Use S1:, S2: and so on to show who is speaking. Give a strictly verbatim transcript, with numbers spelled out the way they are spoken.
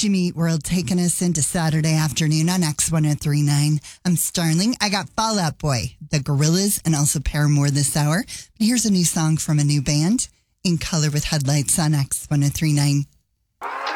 S1: Jimmy Eat World taking us into Saturday afternoon on X one oh three point nine. I'm Starling. I got Fall Out Boy, the Gorillaz, and also Paramore this hour. But here's a new song from a new band, In Color with Headlights on X one oh three point nine.